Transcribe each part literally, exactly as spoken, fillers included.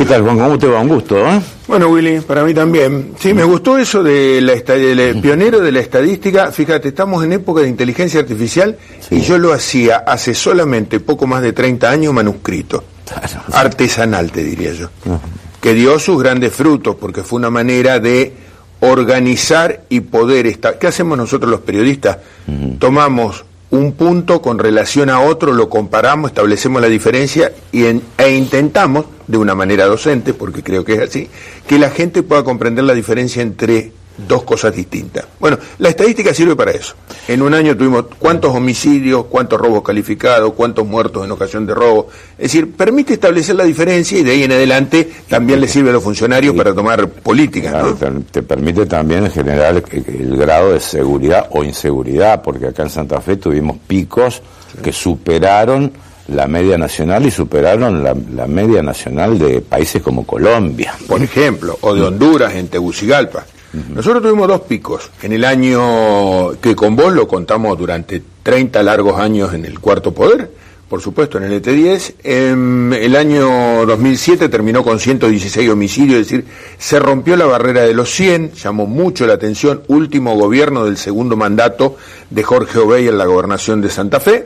tal, Juan? ¿Cómo te va? Un gusto, ¿eh? Bueno, Willy, para mí también. Sí, me gustó eso de la del pionero de la estadística. Fíjate, estamos en época de inteligencia artificial, sí. Y yo lo hacía hace solamente poco más de treinta años manuscrito. Claro, sí. Artesanal, te diría yo. Uh-huh. Que dio sus grandes frutos, porque fue una manera de organizar y poder estar. ¿Qué hacemos nosotros los periodistas? Uh-huh. Tomamos un punto con relación a otro, lo comparamos, establecemos la diferencia y en, e intentamos, de una manera docente, porque creo que es así, que la gente pueda comprender la diferencia entre dos cosas distintas. Bueno, la estadística sirve para eso. En un año tuvimos cuántos homicidios, cuántos robos calificados, cuántos muertos en ocasión de robo. Es decir, permite establecer la diferencia y de ahí en adelante también le sirve a los funcionarios sí. para tomar políticas, ¿no? Te, te permite también generar el, el grado de seguridad o inseguridad, porque acá en Santa Fe tuvimos picos sí. que superaron la media nacional y superaron la, la media nacional de países como Colombia. Por ejemplo, o de Honduras, en Tegucigalpa. Uh-huh. Nosotros tuvimos dos picos en el año que con vos lo contamos durante treinta largos años en el Cuarto Poder, por supuesto en el E T diez. En el año dos mil siete terminó con ciento dieciséis homicidios, es decir, se rompió la barrera de los cien, llamó mucho la atención, último gobierno del segundo mandato de Jorge Obey en la gobernación de Santa Fe,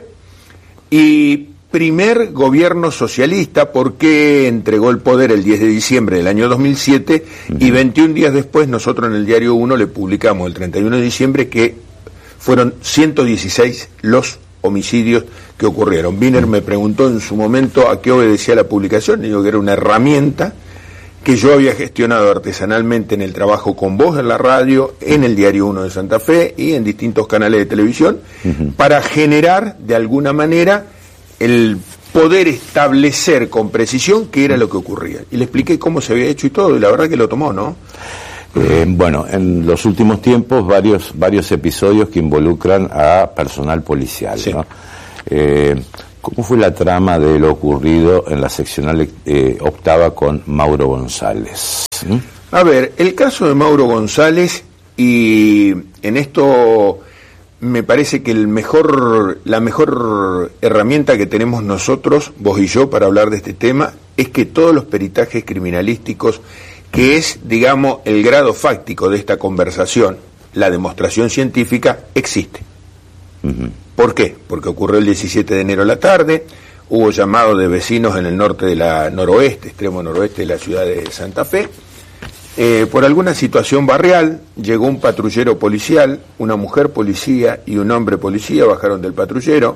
y primer gobierno socialista porque entregó el poder el diez de diciembre del año dos mil siete uh-huh. y veintiún días después nosotros en el Diario uno le publicamos el treinta y uno de diciembre que fueron ciento dieciséis los homicidios que ocurrieron. Wiener uh-huh. me preguntó en su momento a qué obedecía la publicación, y digo que era una herramienta que yo había gestionado artesanalmente en el trabajo con vos en la radio, en el Diario uno de Santa Fe y en distintos canales de televisión uh-huh. para generar de alguna manera el poder establecer con precisión qué era lo que ocurría. Y le expliqué cómo se había hecho y todo, y la verdad que lo tomó, ¿no? Eh, bueno, en los últimos tiempos varios varios episodios que involucran a personal policial, sí. ¿no? Eh, ¿Cómo fue la trama de lo ocurrido en la seccional eh, octava con Mauro González? ¿Mm? A ver, el caso de Mauro González, y en esto me parece que el mejor, la mejor herramienta que tenemos nosotros, vos y yo, para hablar de este tema, es que todos los peritajes criminalísticos, que es, digamos, el grado fáctico de esta conversación, la demostración científica, existe. Uh-huh. ¿Por qué? Porque ocurrió el diecisiete de enero a la tarde, hubo llamado de vecinos en el norte de la noroeste, extremo noroeste de la ciudad de Santa Fe. Eh, por alguna situación barrial, llegó un patrullero policial, una mujer policía y un hombre policía, bajaron del patrullero.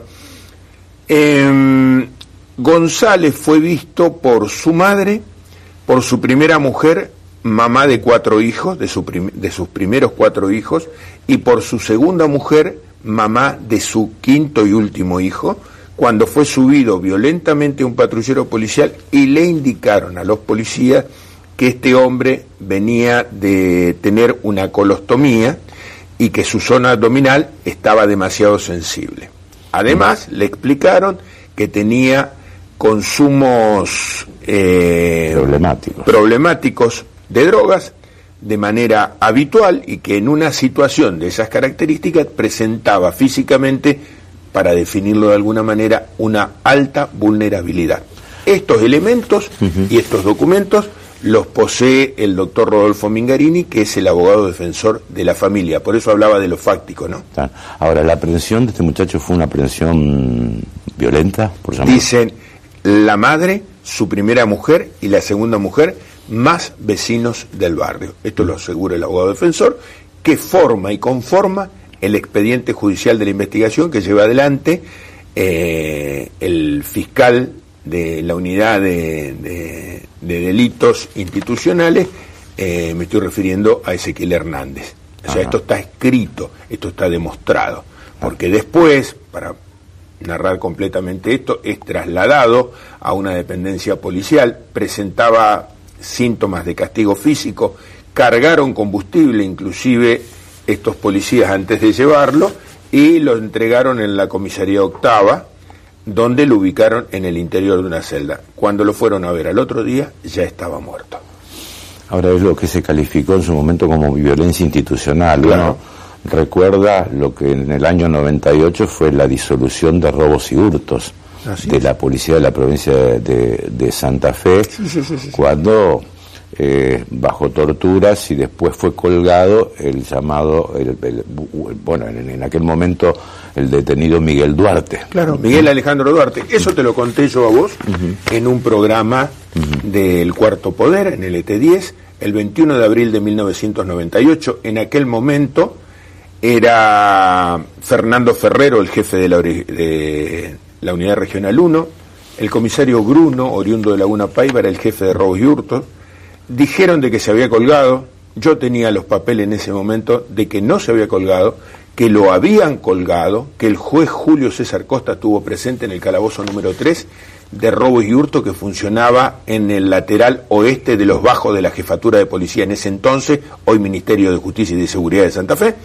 Eh, González fue visto por su madre, por su primera mujer, mamá de cuatro hijos, de, su prim- de sus primeros cuatro hijos, y por su segunda mujer, mamá de su quinto y último hijo, cuando fue subido violentamente un patrullero policial y le indicaron a los policías que este hombre venía de tener una colostomía y que su zona abdominal estaba demasiado sensible. Además, le explicaron que tenía consumos eh, problemáticos. problemáticos de drogas de manera habitual y que en una situación de esas características presentaba físicamente, para definirlo de alguna manera, una alta vulnerabilidad. Estos elementos uh-huh. y estos documentos los posee el doctor Rodolfo Mingarini, que es el abogado defensor de la familia. Por eso hablaba de lo fáctico, ¿no? Ahora, ¿la aprehensión de este muchacho fue una aprehensión violenta, por llamarlo? Dicen la madre, su primera mujer y la segunda mujer, más vecinos del barrio. Esto lo asegura el abogado defensor, que forma y conforma el expediente judicial de la investigación que lleva adelante eh, el fiscal de la unidad de, de, de delitos institucionales, eh, me estoy refiriendo a Ezequiel Hernández. O sea, Ajá. esto está escrito, esto está demostrado, porque después, para narrar completamente esto, es trasladado a una dependencia policial, presentaba síntomas de castigo físico, cargaron combustible inclusive estos policías antes de llevarlo y lo entregaron en la comisaría octava, donde lo ubicaron en el interior de una celda. Cuando lo fueron a ver al otro día, ya estaba muerto. Ahora, es lo que se calificó en su momento como violencia institucional. Claro. Uno recuerda lo que en el año noventa y ocho fue la disolución de robos y hurtos. Así de es. La policía de la provincia de, de, de Santa Fe, sí, sí, sí, sí, cuando eh, bajo torturas y después fue colgado el llamado, el, el, bueno, en, en aquel momento el detenido Miguel Duarte. Claro, Miguel Alejandro Duarte. Eso te lo conté yo a vos uh-huh. en un programa uh-huh. del Cuarto Poder, en el E T diez, el veintiuno de abril de mil novecientos noventa y ocho. En aquel momento era Fernando Ferrero el jefe de la, de la Unidad Regional uno, el comisario Bruno, oriundo de Laguna Paiva, era el jefe de robos y hurtos. Dijeron de que se había colgado, yo tenía los papeles en ese momento de que no se había colgado, que lo habían colgado, que el juez Julio César Costa estuvo presente en el calabozo número tres de robos y hurto que funcionaba en el lateral oeste de los bajos de la Jefatura de Policía en ese entonces, hoy Ministerio de Justicia y de Seguridad de Santa Fe,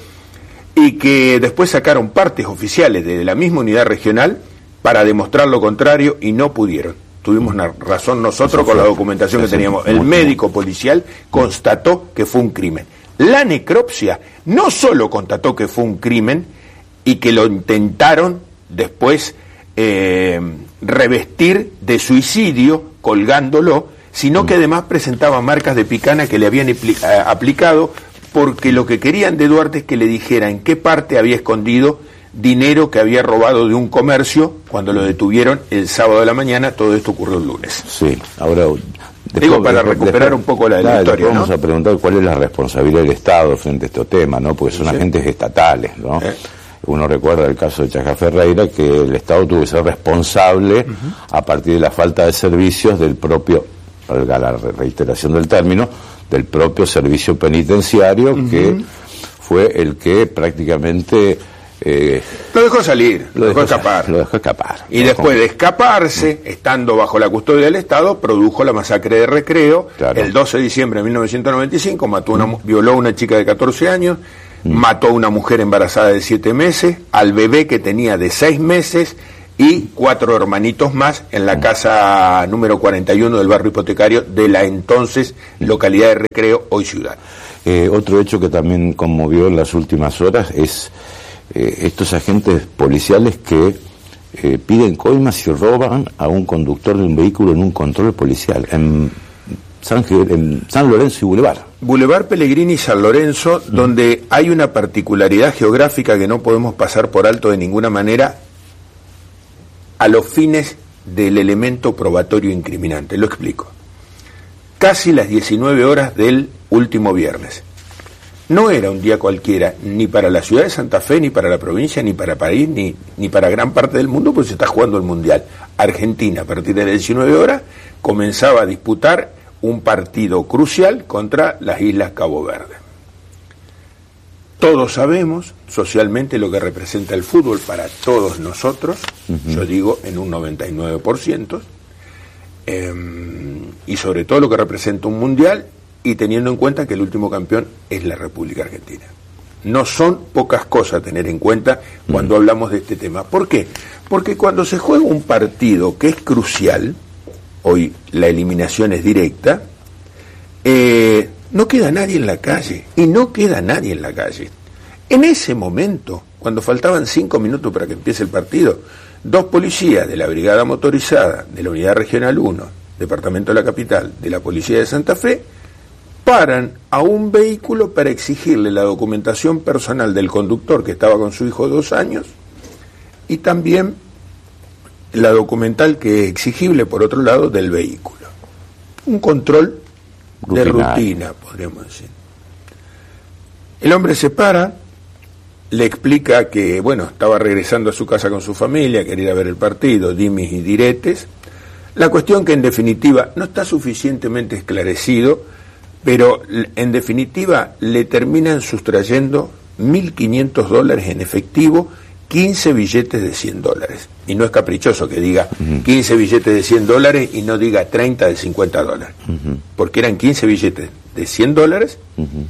y que después sacaron partes oficiales de la misma unidad regional para demostrar lo contrario y no pudieron. Tuvimos una razón nosotros con la documentación que teníamos. El médico policial constató que fue un crimen. La necropsia no solo constató que fue un crimen y que lo intentaron después eh, revestir de suicidio colgándolo, sino que además presentaba marcas de picana que le habían apli- aplicado, porque lo que querían de Duarte es que le dijera en qué parte había escondido dinero que había robado de un comercio cuando lo detuvieron el sábado de la mañana. Todo esto ocurrió el lunes. Sí, ahora... Después, Digo, para después, recuperar después, un poco la, claro, la historia, vamos ¿no? a preguntar cuál es la responsabilidad del Estado frente a este tema, ¿no? Porque son sí. agentes estatales, ¿no? ¿Eh? Uno recuerda el caso de Chaca Ferreira, que el Estado tuvo que ser responsable uh-huh. a partir de la falta de servicios del propio, valga la reiteración del término, del propio servicio penitenciario, uh-huh. que fue el que prácticamente... Eh, lo dejó salir, lo, lo dejó, dejó escapar. Lo dejó escapar. Y después de escaparse, mm. estando bajo la custodia del Estado, produjo la masacre de Recreo. Claro. El doce de diciembre de mil novecientos noventa y cinco, mató una, mm. violó a una chica de catorce años, mm. mató a una mujer embarazada de siete meses, al bebé que tenía de seis meses y cuatro hermanitos más en la mm. casa número cuarenta y uno del barrio hipotecario de la entonces localidad de Recreo, hoy ciudad. Eh, otro hecho que también conmovió en las últimas horas es... Eh, estos agentes policiales que eh, piden coimas y roban a un conductor de un vehículo en un control policial en San, en San Lorenzo y Boulevard. Boulevard Pellegrini y San Lorenzo, mm. donde hay una particularidad geográfica que no podemos pasar por alto de ninguna manera a los fines del elemento probatorio incriminante. Lo explico. Casi las diecinueve horas del último viernes. No era un día cualquiera, ni para la ciudad de Santa Fe, ni para la provincia, ni para París, ni, ni para gran parte del mundo, porque se está jugando el Mundial. Argentina, a partir de las diecinueve horas, comenzaba a disputar un partido crucial contra las Islas Cabo Verde. Todos sabemos socialmente lo que representa el fútbol para todos nosotros, uh-huh. yo digo en un noventa y nueve por ciento, eh, y sobre todo lo que representa un Mundial, y teniendo en cuenta que el último campeón es la República Argentina. No son pocas cosas a tener en cuenta cuando mm. hablamos de este tema. ¿Por qué? Porque cuando se juega un partido que es crucial, hoy la eliminación es directa, eh, no queda nadie en la calle, y no queda nadie en la calle. En ese momento, cuando faltaban cinco minutos para que empiece el partido, dos policías de la Brigada Motorizada, de la Unidad Regional uno, Departamento de la Capital, de la Policía de Santa Fe, paran a un vehículo para exigirle la documentación personal del conductor que estaba con su hijo de dos años y también la documental que es exigible, por otro lado, del vehículo. Un control Rutina. de rutina, podríamos decir. El hombre se para, le explica que, bueno, estaba regresando a su casa con su familia, quería ir a ver el partido, dimis y diretes. La cuestión que en definitiva no está suficientemente esclarecido, pero en definitiva le terminan sustrayendo mil quinientos dólares en efectivo, quince billetes de cien dólares. Y no es caprichoso que diga uh-huh. quince billetes de cien dólares y no diga treinta de cincuenta dólares, uh-huh. porque eran quince billetes de cien dólares. Uh-huh.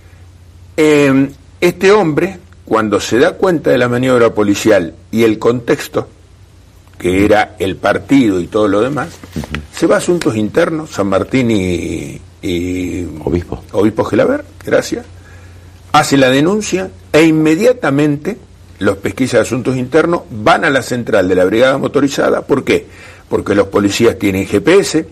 Eh, este hombre, cuando se da cuenta de la maniobra policial y el contexto, que era el partido y todo lo demás, uh-huh. se va a asuntos internos, San Martín y... y Obispo. Obispo Gelabert, gracias, hace la denuncia e inmediatamente los pesquisas de asuntos internos van a la central de la brigada motorizada. ¿Por qué? Porque los policías tienen G P S,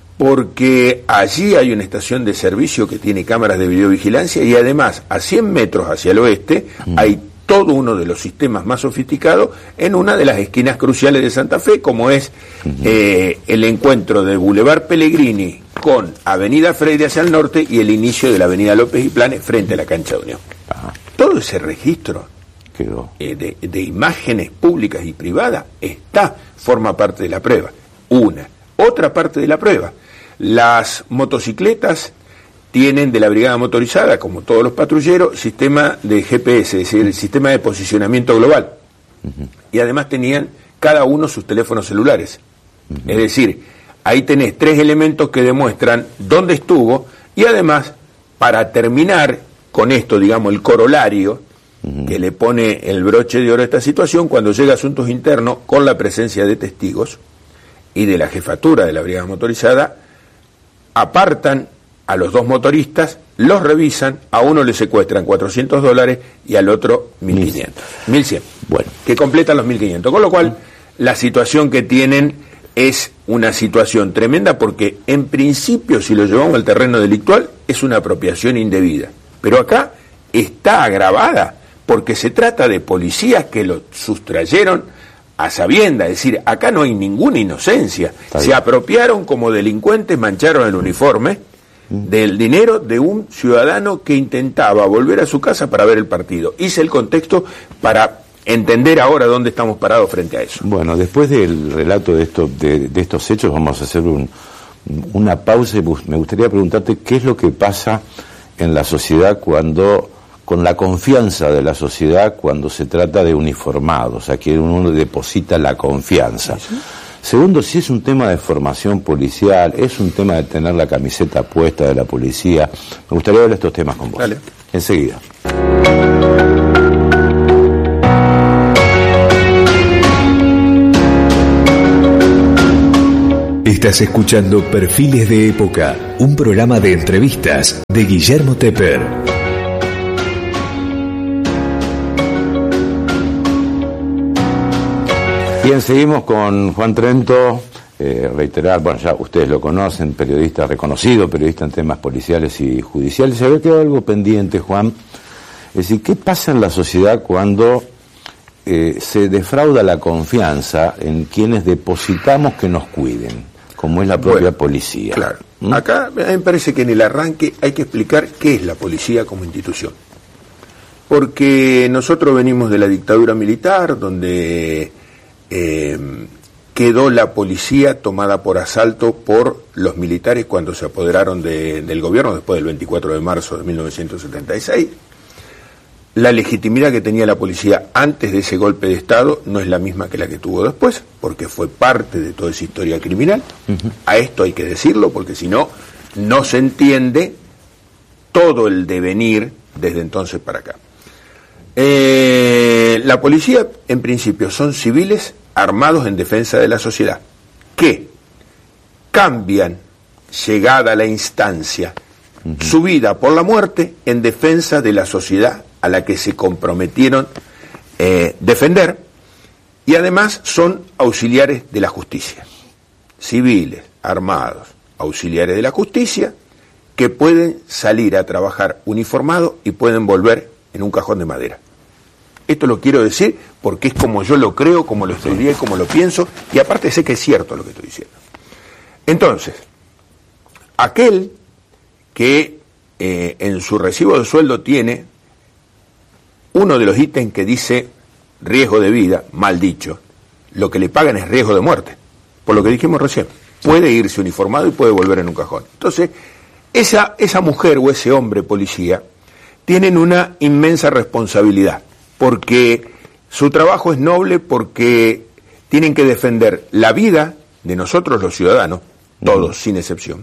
porque allí hay una estación de servicio que tiene cámaras de videovigilancia y además a cien metros hacia el oeste mm. hay todo uno de los sistemas más sofisticados en una de las esquinas cruciales de Santa Fe, como es uh-huh. eh, el encuentro de Boulevard Pellegrini con Avenida Freire hacia el norte y el inicio de la Avenida López y Planes frente a la cancha de Unión. Uh-huh. Todo ese registro eh, de, de imágenes públicas y privadas está, forma parte de la prueba. Una. Otra parte de la prueba. Las motocicletas tienen de la brigada motorizada, como todos los patrulleros, sistema de G P S, es decir, el sistema de posicionamiento global. Uh-huh. Y además tenían cada uno sus teléfonos celulares. Uh-huh. Es decir, ahí tenés tres elementos que demuestran dónde estuvo y además, para terminar con esto, digamos, el corolario uh-huh. que le pone el broche de oro a esta situación, cuando llega a asuntos internos, con la presencia de testigos y de la jefatura de la brigada motorizada, apartan a los dos motoristas, los revisan, a uno le secuestran cuatrocientos dólares y al otro mil quinientos. mil cien. Bueno. Que completan los mil quinientos. Con lo cual, la situación que tienen es una situación tremenda porque, en principio, si lo llevamos al terreno delictual, es una apropiación indebida. Pero acá está agravada porque se trata de policías que lo sustrayeron a sabienda. Es decir, acá no hay ninguna inocencia. Se apropiaron como delincuentes, mancharon el uniforme del dinero de un ciudadano que intentaba volver a su casa para ver el partido. Hice el contexto para entender ahora dónde estamos parados frente a eso. Bueno, después del relato de, esto, de, de estos hechos vamos a hacer un, una pausa y me gustaría preguntarte qué es lo que pasa en la sociedad cuando, con la confianza de la sociedad cuando se trata de uniformados, a quien uno deposita la confianza. ¿Sí? Segundo, si es un tema de formación policial, es un tema de tener la camiseta puesta de la policía. Me gustaría ver estos temas con vos. Dale. Enseguida. Estás escuchando Perfiles de Época, un programa de entrevistas de Guillermo Tepper. Bien, seguimos con Juan Trento, eh, reiterar, bueno, ya ustedes lo conocen, periodista reconocido, periodista en temas policiales y judiciales. Se había quedado algo pendiente, Juan. Es decir, ¿qué pasa en la sociedad cuando eh, se defrauda la confianza en quienes depositamos que nos cuiden, como es la propia bueno, policía? Claro. ¿Mm? Acá a mí me parece que en el arranque hay que explicar qué es la policía como institución. Porque nosotros venimos de la dictadura militar, donde Eh, quedó la policía tomada por asalto por los militares cuando se apoderaron de, del gobierno después del veinticuatro de marzo de mil novecientos setenta y seis. La legitimidad que tenía la policía antes de ese golpe de Estado no es la misma que la que tuvo después, porque fue parte de toda esa historia criminal. Uh-huh. A esto hay que decirlo, porque si no, no se entiende todo el devenir desde entonces para acá. Eh, la policía, en principio, son civiles armados en defensa de la sociedad, que cambian, llegada la instancia, uh-huh. su vida por la muerte en defensa de la sociedad a la que se comprometieron eh, defender, y además son auxiliares de la justicia, civiles, armados, auxiliares de la justicia, que pueden salir a trabajar uniformados y pueden volver en un cajón de madera. Esto lo quiero decir porque es como yo lo creo, como lo estudié, como lo pienso, y aparte sé que es cierto lo que estoy diciendo. Entonces, aquel que eh, en su recibo de sueldo tiene uno de los ítems que dice riesgo de vida, mal dicho, lo que le pagan es riesgo de muerte, por lo que dijimos recién, puede irse uniformado y puede volver en un cajón. Entonces, esa, esa mujer o ese hombre policía tienen una inmensa responsabilidad, porque su trabajo es noble, porque tienen que defender la vida de nosotros los ciudadanos, todos, uh-huh. sin excepción,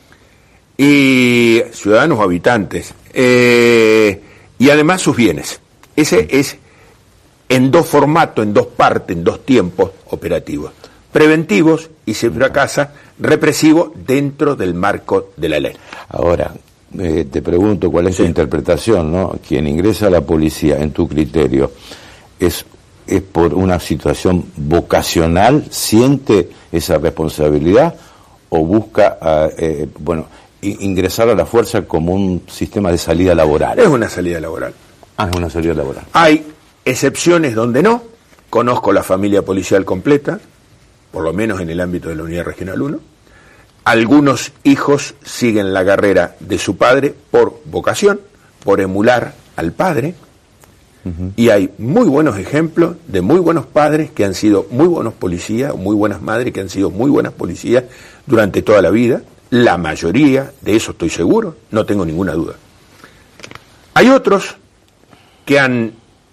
y ciudadanos o habitantes, eh, y además sus bienes. Ese es en dos formatos, en dos partes, en dos tiempos operativos, preventivos y, si fracasa, represivos dentro del marco de la ley. Ahora, Eh, te pregunto cuál es sí. tu interpretación, ¿no? Quien ingresa a la policía, en tu criterio, es, es por una situación vocacional, siente esa responsabilidad o busca, uh, eh, bueno, ingresar a la fuerza como un sistema de salida laboral? Es una salida laboral. Ah, es una salida laboral. Hay excepciones donde no. Conozco la familia policial completa, por lo menos en el ámbito de la Unidad Regional uno. Algunos hijos siguen la carrera de su padre por vocación, por emular al padre. Uh-huh. Y hay muy buenos ejemplos de muy buenos padres que han sido muy buenos policías, muy buenas madres que han sido muy buenas policías durante toda la vida. La mayoría, de eso estoy seguro, no tengo ninguna duda. Hay otros que han,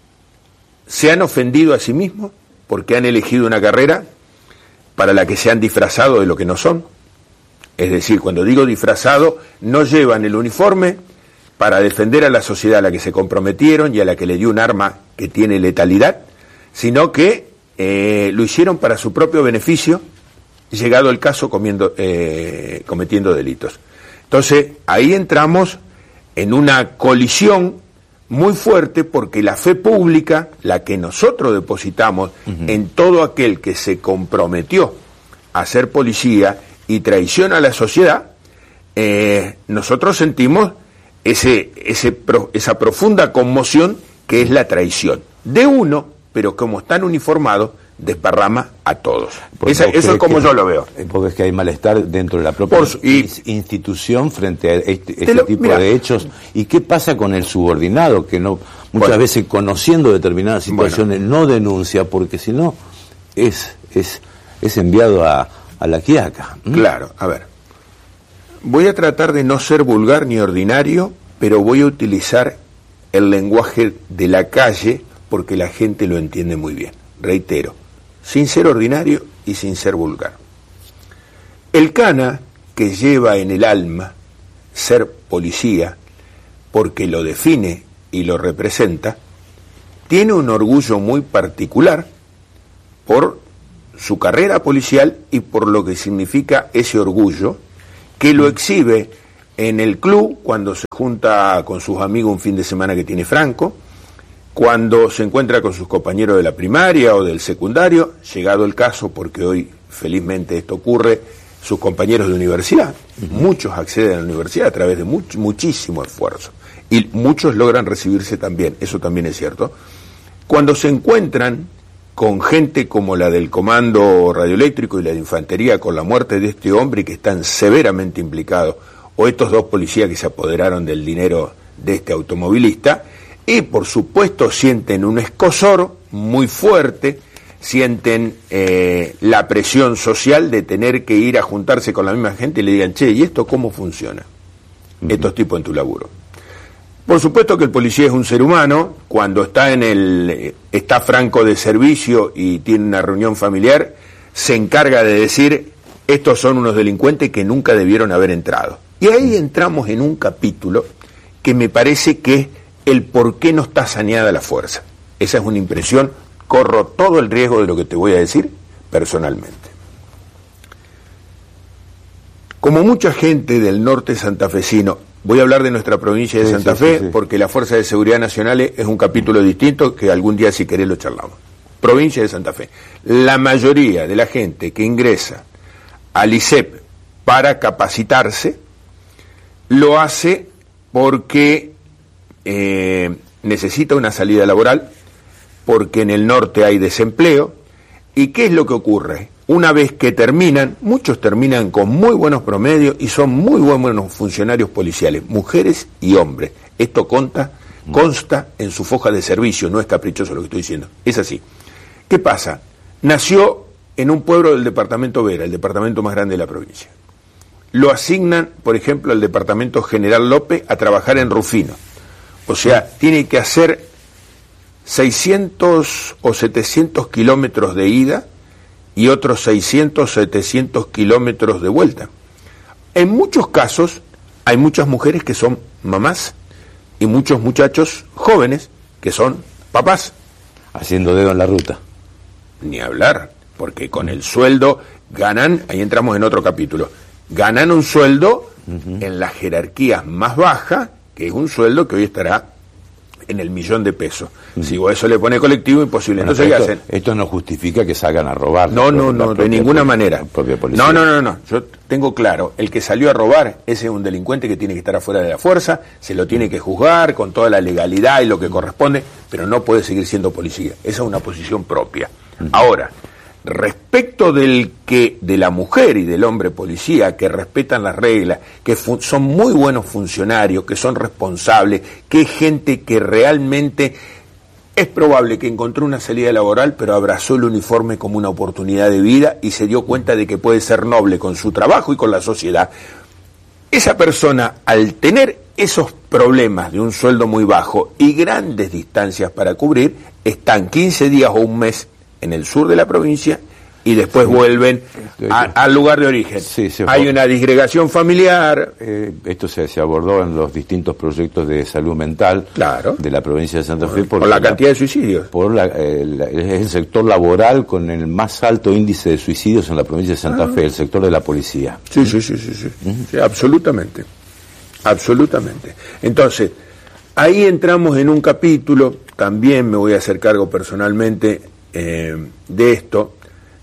se han ofendido a sí mismos porque han elegido una carrera para la que se han disfrazado de lo que no son. Es decir, cuando digo disfrazado, no llevan el uniforme para defender a la sociedad a la que se comprometieron y a la que le dio un arma que tiene letalidad, sino que eh, lo hicieron para su propio beneficio, llegado el caso comiendo, eh, cometiendo delitos. Entonces, ahí entramos en una colisión muy fuerte porque la fe pública, la que nosotros depositamos uh-huh. en todo aquel que se comprometió a ser policía y traiciona a la sociedad, eh, nosotros sentimos ese, ese pro, esa profunda conmoción que es la traición de uno, pero como están uniformados, desparrama a todos. Esa, eso es como que, yo lo veo. Porque es que hay malestar dentro de la propia Por, y, institución frente a este, este lo, tipo mira, de hechos. ¿Y qué pasa con el subordinado que no muchas bueno, veces conociendo determinadas situaciones bueno, no denuncia porque si no es es es enviado a, a la quiaca? ¿Mm? Claro, a ver. Voy a tratar de no ser vulgar ni ordinario, pero voy a utilizar el lenguaje de la calle porque la gente lo entiende muy bien. Reitero, sin ser ordinario y sin ser vulgar. El cana que lleva en el alma ser policía, porque lo define y lo representa, tiene un orgullo muy particular por su carrera policial y por lo que significa ese orgullo, que lo exhibe en el club cuando se junta con sus amigos un fin de semana que tiene Franco, cuando se encuentra con sus compañeros de la primaria o del secundario, llegado el caso, porque hoy felizmente esto ocurre, sus compañeros de universidad. Uh-huh. Muchos acceden a la universidad a través de much, muchísimo esfuerzo y muchos logran recibirse también, eso también es cierto. Cuando se encuentran con gente como la del Comando Radioeléctrico y la de Infantería, con la muerte de este hombre y que están severamente implicados, o estos dos policías que se apoderaron del dinero de este automovilista, y por supuesto sienten un escozor muy fuerte, sienten eh, la presión social de tener que ir a juntarse con la misma gente y le digan, che, ¿y esto cómo funciona? Uh-huh. Estos tipos en tu laburo. Por supuesto que el policía es un ser humano, cuando está en el está franco de servicio y tiene una reunión familiar, se encarga de decir, estos son unos delincuentes que nunca debieron haber entrado. Y ahí entramos en un capítulo que me parece que es el por qué no está saneada la fuerza. Esa es una impresión, corro todo el riesgo de lo que te voy a decir personalmente. Como mucha gente del norte santafesino, voy a hablar de nuestra provincia de sí, Santa sí, Fe, sí, sí. porque la Fuerza de Seguridad Nacionales es un capítulo distinto que algún día si querés lo charlamos. Provincia de Santa Fe. La mayoría de la gente que ingresa al I S E P para capacitarse, lo hace porque eh, necesita una salida laboral, porque en el norte hay desempleo. ¿Y qué es lo que ocurre? Una vez que terminan, muchos terminan con muy buenos promedios y son muy buenos funcionarios policiales, mujeres y hombres. Esto consta, consta en su foja de servicio, no es caprichoso lo que estoy diciendo, es así. ¿Qué pasa? Nació en un pueblo del departamento Vera, el departamento más grande de la provincia. Lo asignan, por ejemplo, al departamento General López a trabajar en Rufino. O sea, tiene que hacer seiscientos o setecientos kilómetros de ida y otros seiscientos, setecientos kilómetros de vuelta. En muchos casos hay muchas mujeres que son mamás y muchos muchachos jóvenes que son papás. Haciendo dedo en la ruta. Ni hablar, porque con el sueldo ganan, ahí entramos en otro capítulo, ganan un sueldo uh-huh. en las jerarquías más bajas, que es un sueldo que hoy estará en el millón de pesos. Mm. Si vos eso le pone colectivo, imposible. Bueno, entonces, ¿qué esto, hacen? Esto no justifica que salgan a robar. No, no, no, de ninguna manera. No, no, no, no. Yo tengo claro, el que salió a robar, ese es un delincuente que tiene que estar afuera de la fuerza, se lo tiene que juzgar con toda la legalidad y lo que corresponde, pero no puede seguir siendo policía. Esa es una posición propia. Mm. Ahora, respecto del que de la mujer y del hombre policía que respetan las reglas, que fu- son muy buenos funcionarios, que son responsables, que es gente que realmente es probable que encontró una salida laboral, pero abrazó el uniforme como una oportunidad de vida y se dio cuenta de que puede ser noble con su trabajo y con la sociedad. Esa persona, al tener esos problemas de un sueldo muy bajo y grandes distancias para cubrir, están quince días o un mes en el sur de la provincia y después sí. vuelven a, al lugar de origen. Sí, hay una disgregación familiar. Eh, esto se, se abordó en los distintos proyectos de salud mental claro. de la provincia de Santa Fe. Por, por la cantidad de suicidios. Por la, eh, la, es el sector laboral con el más alto índice de suicidios en la provincia de Santa ah. Fe, el sector de la policía. Sí, sí, sí, sí, sí. Uh-huh. sí absolutamente. Absolutamente. Entonces, ahí entramos en un capítulo, también me voy a hacer cargo personalmente Eh, de esto.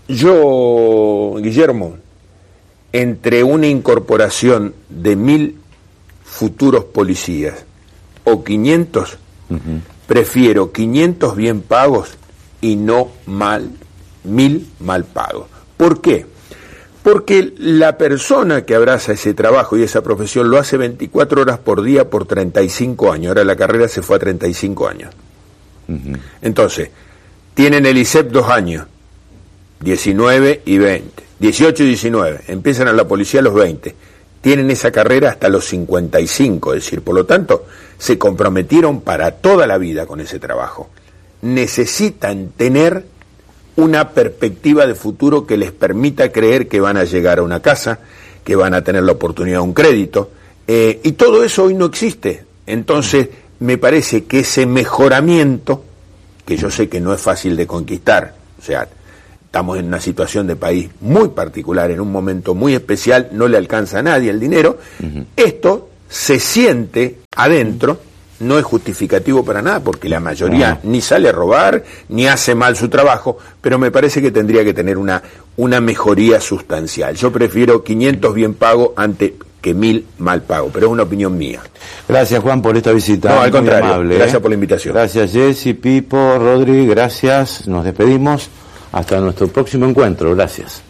Yo, Guillermo, entre una incorporación de mil futuros policías o quinientos, uh-huh. prefiero quinientos bien pagos y no mal, mil mal pagos. ¿Por qué? Porque la persona que abraza ese trabajo y esa profesión lo hace veinticuatro horas por día por treinta y cinco años. Ahora la carrera se fue a treinta y cinco años. Uh-huh. Entonces, tienen el I S E P dos años, diecinueve y veinte, dieciocho y diecinueve, empiezan a la policía a los veinte, tienen esa carrera hasta los cincuenta y cinco, es decir, por lo tanto, se comprometieron para toda la vida con ese trabajo. Necesitan tener una perspectiva de futuro que les permita creer que van a llegar a una casa, que van a tener la oportunidad de un crédito, eh, y todo eso hoy no existe. Entonces, me parece que ese mejoramiento, que yo sé que no es fácil de conquistar, o sea, estamos en una situación de país muy particular, en un momento muy especial, no le alcanza a nadie el dinero, uh-huh. esto se siente adentro, no es justificativo para nada, porque la mayoría uh-huh. ni sale a robar, ni hace mal su trabajo, pero me parece que tendría que tener una, una mejoría sustancial. Yo prefiero quinientos bien pagos ante que mil mal pago, pero es una opinión mía. Gracias, Juan, por esta visita. No, al contrario, amable, gracias ¿eh? por la invitación. Gracias, Jessy, Pipo, Rodri, gracias. Nos despedimos. Hasta nuestro próximo encuentro. Gracias.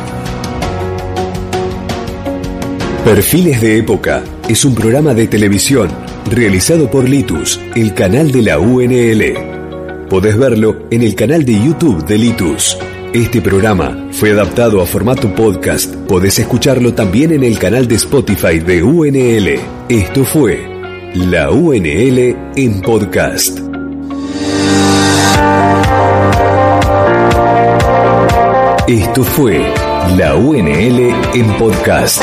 Perfiles de Época es un programa de televisión realizado por Litus, el canal de la U N L. Podés verlo en el canal de YouTube de Litus. Este programa fue adaptado a formato podcast. Podés escucharlo también en el canal de Spotify de U N L. Esto fue la U N L en podcast. Esto fue la U N L en podcast.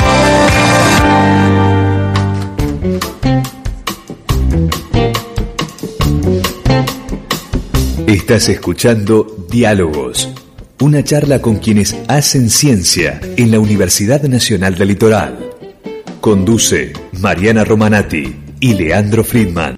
Estás escuchando Diálogos, una charla con quienes hacen ciencia en la Universidad Nacional del Litoral. Conduce Mariana Romanati y Leandro Friedman.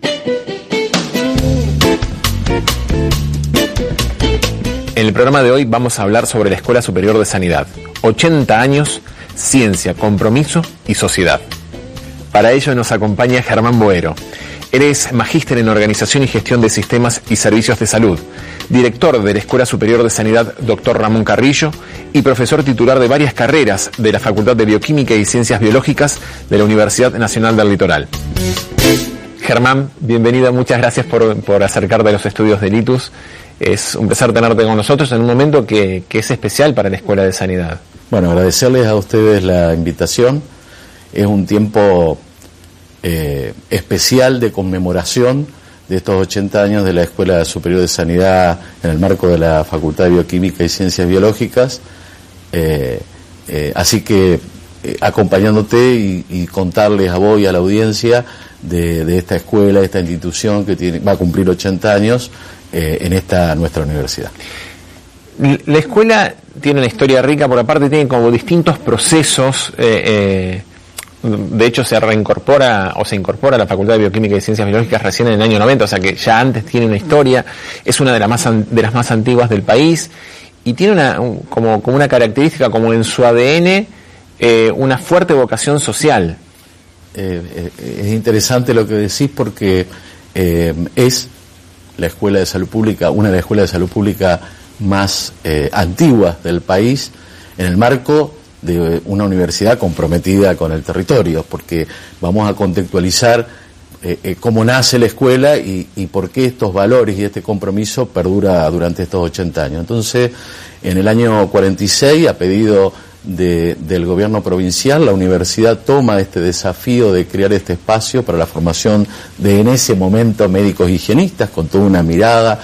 En el programa de hoy vamos a hablar sobre la Escuela Superior de Sanidad. ochenta años, ciencia, compromiso y sociedad. Para ello nos acompaña Germán Boero. Él es magíster en Organización y Gestión de Sistemas y Servicios de Salud, director de la Escuela Superior de Sanidad doctor Ramón Carrillo y profesor titular de varias carreras de la Facultad de Bioquímica y Ciencias Biológicas de la Universidad Nacional del Litoral. Germán, bienvenido, muchas gracias por, por acercarte a los estudios de Litus. Es un placer tenerte con nosotros en un momento que, que es especial para la Escuela de Sanidad. Bueno, agradecerles a ustedes la invitación. Es un tiempo eh, especial de conmemoración de estos ochenta años de la Escuela Superior de Sanidad en el marco de la Facultad de Bioquímica y Ciencias Biológicas. Eh, eh, así que eh, acompañándote y, y contarles a vos y a la audiencia de, de esta escuela, de esta institución que tiene, va a cumplir ochenta años eh, en esta nuestra universidad. La escuela tiene una historia rica, por aparte tiene como distintos procesos, eh, eh, de hecho se reincorpora o se incorpora a la Facultad de Bioquímica y Ciencias Biológicas recién en el año noventa, o sea que ya antes tiene una historia, es una de las más, de las más antiguas del país y tiene una, como, como una característica, como en su A D N, eh, una fuerte vocación social. Eh, eh, es interesante lo que decís porque eh, es la Escuela de Salud Pública, una de las escuelas de salud pública más eh, antiguas del país, en el marco de una universidad comprometida con el territorio, porque vamos a contextualizar eh, eh, cómo nace la escuela y, y por qué estos valores y este compromiso perdura durante estos ochenta años. Entonces, en el año cuarenta y seis, a pedido de, del gobierno provincial, la universidad toma este desafío de crear este espacio para la formación de, en ese momento, médicos higienistas, con toda una mirada.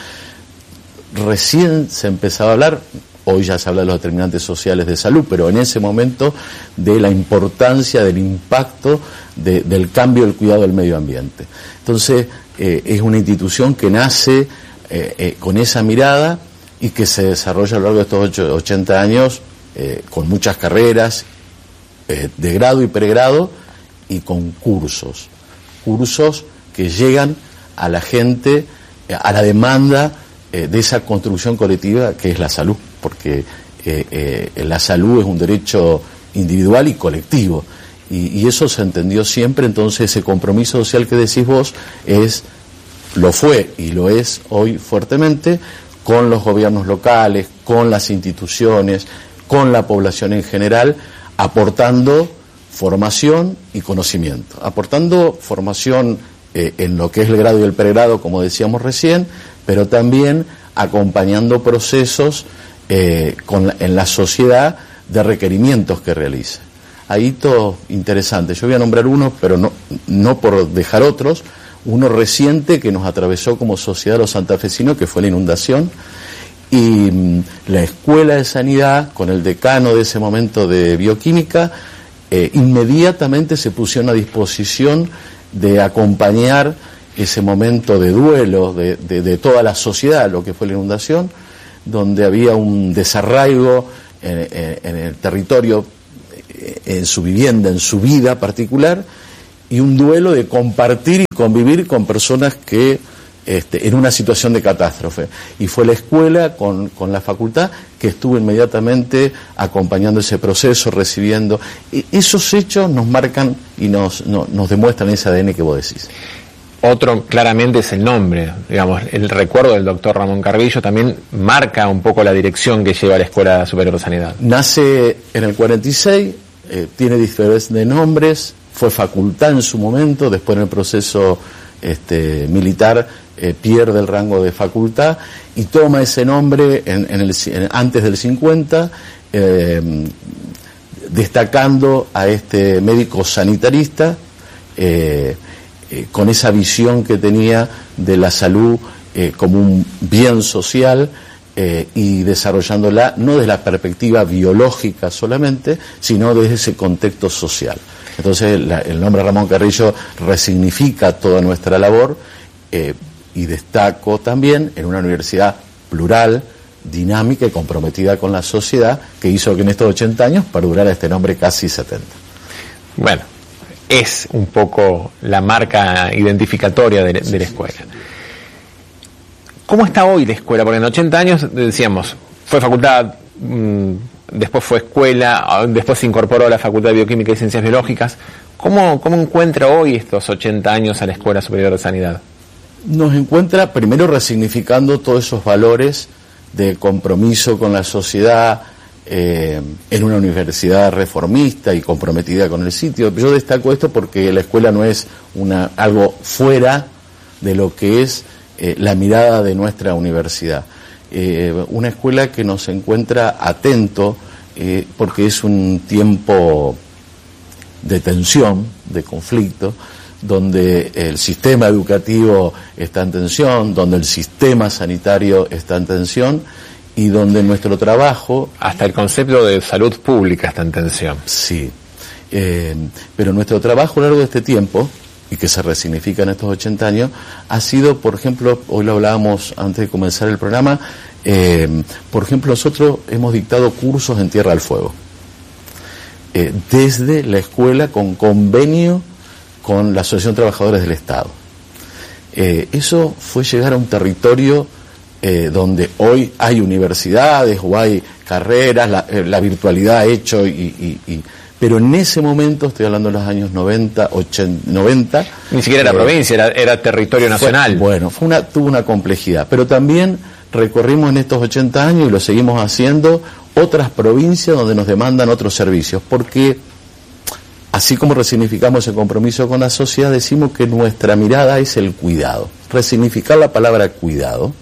Recién se empezaba a hablar, hoy ya se habla de los determinantes sociales de salud, pero en ese momento de la importancia del impacto de, del cambio del cuidado del medio ambiente. Entonces, eh, es una institución que nace eh, eh, con esa mirada y que se desarrolla a lo largo de estos ocho, ochenta años eh, con muchas carreras eh, de grado y pregrado y con cursos, cursos que llegan a la gente, eh, a la demanda eh, de esa construcción colectiva que es la salud, porque eh, eh, la salud es un derecho individual y colectivo, y, y eso se entendió siempre. Entonces ese compromiso social que decís vos es, lo fue y lo es hoy fuertemente con los gobiernos locales, con las instituciones, con la población en general, aportando formación y conocimiento, aportando formación eh, en lo que es el grado y el pregrado, como decíamos recién, pero también acompañando procesos eh, con la, en la sociedad de requerimientos que realiza. Hay hitos interesantes. Yo voy a nombrar uno, pero no, no por dejar otros. Uno reciente que nos atravesó como sociedad los santafesinos, que fue la inundación, y mmm, la Escuela de Sanidad, con el decano de ese momento de Bioquímica, eh, inmediatamente se pusieron a disposición de acompañar ese momento de duelo de, de, de toda la sociedad, lo que fue la inundación, donde había un desarraigo en, en, en el territorio, en su vivienda, en su vida particular, y un duelo de compartir y convivir con personas que este, en una situación de catástrofe. Y fue la escuela con, con la facultad que estuvo inmediatamente acompañando ese proceso, recibiendo. Y esos hechos nos marcan y nos, no, nos demuestran ese A D N que vos decís. Otro claramente es el nombre, digamos, el recuerdo del doctor Ramón Carrillo también marca un poco la dirección que lleva la Escuela Superior de Sanidad. Nace en el cuarenta y seis, eh, tiene diferentes de nombres, fue facultad en su momento, después en el proceso este, militar eh, pierde el rango de facultad y toma ese nombre en, en el, en, antes del cincuenta, eh, destacando a este médico sanitarista, eh, Eh, con esa visión que tenía de la salud eh, como un bien social eh, y desarrollándola no desde la perspectiva biológica solamente, sino desde ese contexto social. Entonces la, el nombre Ramón Carrillo resignifica toda nuestra labor eh, y destaco también en una universidad plural, dinámica y comprometida con la sociedad, que hizo que en estos ochenta años perdurara este nombre casi setenta. Bueno, es un poco la marca identificatoria de, de la escuela. ¿Cómo está hoy la escuela? Porque en ochenta años, decíamos, fue facultad, mmm, después fue escuela, después se incorporó a la Facultad de Bioquímica y Ciencias Biológicas. ¿Cómo, cómo encuentra hoy estos ochenta años a la Escuela Superior de Sanidad? Nos encuentra primero resignificando todos esos valores de compromiso con la sociedad, Eh, en una universidad reformista y comprometida con el sitio. Yo destaco esto porque la escuela no es una algo fuera de lo que es eh, la mirada de nuestra universidad. Eh, una escuela que nos encuentra atento eh, porque es un tiempo de tensión, de conflicto, donde el sistema educativo está en tensión, donde el sistema sanitario está en tensión, y donde nuestro trabajo... Hasta el concepto de salud pública está en tensión. Sí, eh, pero nuestro trabajo a lo largo de este tiempo, y que se resignifica en estos ochenta años, ha sido, por ejemplo, hoy lo hablábamos antes de comenzar el programa, eh, por ejemplo, nosotros hemos dictado cursos en Tierra del Fuego. eh, desde la escuela con convenio con la Asociación de Trabajadores del Estado. Eh, eso fue llegar a un territorio eh, donde hoy hay universidades o hay carreras, la, eh, la virtualidad ha hecho, y, y, y, pero en ese momento, estoy hablando de los años noventa, ochenta, noventa... Ni siquiera era eh, provincia, era, era territorio nacional. Fue, bueno, fue una, tuvo una complejidad, pero también recorrimos en estos ochenta años, y lo seguimos haciendo, otras provincias donde nos demandan otros servicios, porque así como resignificamos el compromiso con la sociedad, decimos que nuestra mirada es el cuidado. Resignificar la palabra cuidado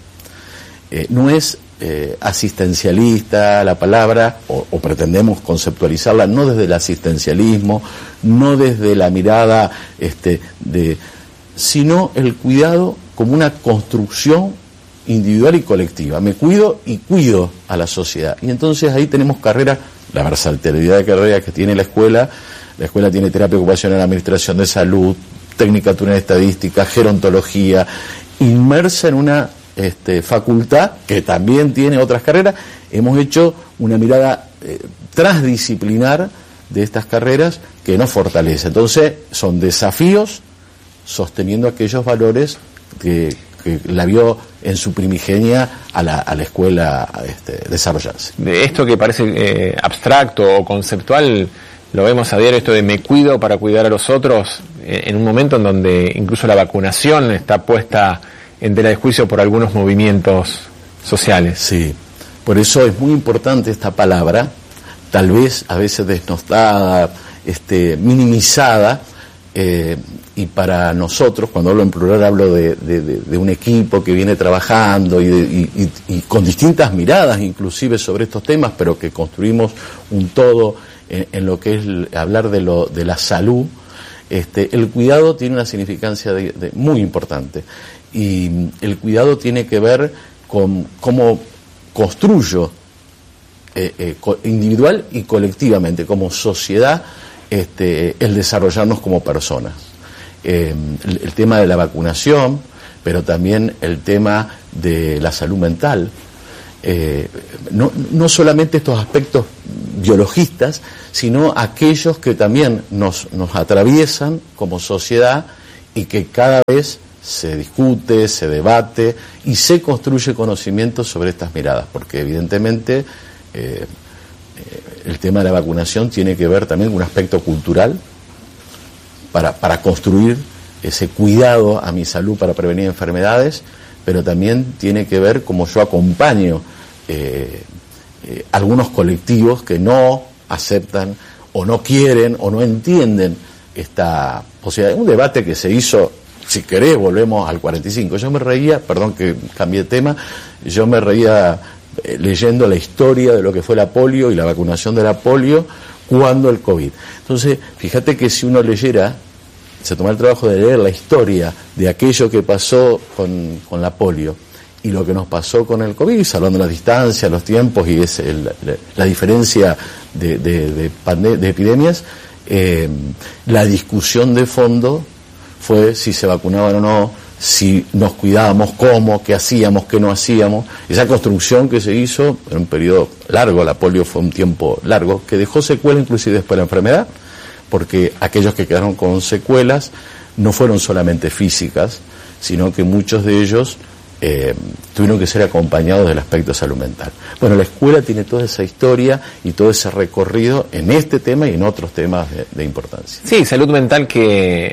eh, no es eh, asistencialista la palabra, o, o pretendemos conceptualizarla no desde el asistencialismo, no desde la mirada este, de, sino el cuidado como una construcción individual y colectiva. Me cuido y cuido a la sociedad. Y entonces ahí tenemos carreras, la versatilidad de carreras que tiene la escuela. La escuela tiene terapia ocupacional, administración de salud, tecnicatura en estadística, gerontología, inmersa en una este, facultad que también tiene otras carreras. Hemos hecho una mirada eh, transdisciplinar de estas carreras que nos fortalece. Entonces, son desafíos sosteniendo aquellos valores que, que la vio en su primigenia a la, a la escuela este, desarrollarse. De esto que parece eh, abstracto o conceptual, lo vemos a diario, esto de me cuido para cuidar a los otros, eh, en un momento en donde incluso la vacunación está puesta en tela de juicio por algunos movimientos sociales. Sí, por eso es muy importante esta palabra, tal vez a veces desnostada, este, minimizada, eh, y para nosotros, cuando hablo en plural, hablo de, de, de, de un equipo que viene trabajando y, de, y, y, y con distintas miradas inclusive sobre estos temas, pero que construimos un todo en, en lo que es el, hablar de, lo, de la salud. Este, el cuidado tiene una significancia de, de, muy importante, y el cuidado tiene que ver con cómo construyo eh, eh, individual y colectivamente, como sociedad, este, el desarrollarnos como personas. Eh, el, el tema de la vacunación, pero también el tema de la salud mental, eh, no, no solamente estos aspectos biologistas, sino aquellos que también nos, nos atraviesan como sociedad y que cada vez se discute, se debate y se construye conocimiento sobre estas miradas, porque evidentemente eh, el tema de la vacunación tiene que ver también con un aspecto cultural para, para construir ese cuidado a mi salud para prevenir enfermedades, pero también tiene que ver cómo yo acompaño eh, eh, algunos colectivos que no aceptan o no quieren o no entienden esta posibilidad. Un debate que se hizo, si querés volvemos al cuarenta y cinco, yo me reía, perdón que cambié de tema, yo me reía eh, leyendo la historia de lo que fue la polio y la vacunación de la polio cuando el COVID. Entonces, fíjate que si uno leyera, se toma el trabajo de leer la historia de aquello que pasó con, con la polio y lo que nos pasó con el COVID, salvando las distancias, los tiempos y es el, la, la diferencia de, de, de, pande- de epidemias, eh, la discusión de fondo fue si se vacunaban o no, si nos cuidábamos, cómo, qué hacíamos, qué no hacíamos. Esa construcción que se hizo en un periodo largo, la polio fue un tiempo largo, que dejó secuela inclusive después de la enfermedad, porque aquellos que quedaron con secuelas no fueron solamente físicas, sino que muchos de ellos eh, tuvieron que ser acompañados del aspecto de salud mental. Bueno, la escuela tiene toda esa historia y todo ese recorrido en este tema y en otros temas de, de importancia. Sí, salud mental que,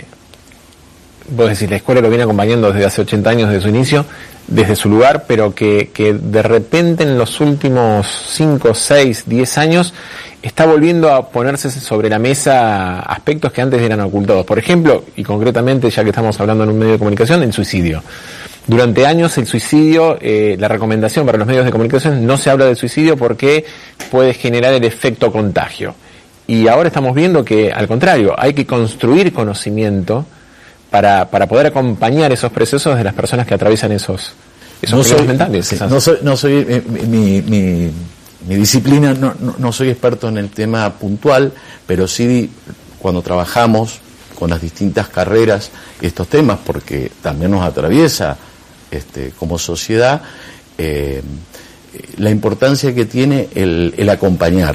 vos decís, la escuela lo viene acompañando desde hace ochenta años, desde su inicio, desde su lugar, pero que, que de repente en los últimos cinco, seis, diez años está volviendo a ponerse sobre la mesa aspectos que antes eran ocultados. Por ejemplo, y concretamente, ya que estamos hablando en un medio de comunicación, el suicidio. Durante años el suicidio, eh, la recomendación para los medios de comunicación, no se habla del suicidio porque puede generar el efecto contagio. Y ahora estamos viendo que, al contrario, hay que construir conocimiento para, para poder acompañar esos procesos de las personas que atraviesan esos, esos no soy, mentales. Sí, no soy, no soy eh, mi, mi, mi disciplina, no, no, no soy experto en el tema puntual, pero sí cuando trabajamos con las distintas carreras estos temas, porque también nos atraviesa este, como sociedad, eh, la importancia que tiene el, el acompañar,